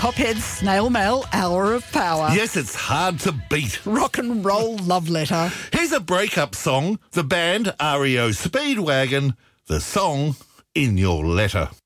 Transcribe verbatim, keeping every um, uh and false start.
Hophead Snail Mail Hour of Power. Yes, it's hard to beat. Rock and roll love letter. Here's a breakup song. The band R E O Speedwagon. The song In Your Letter.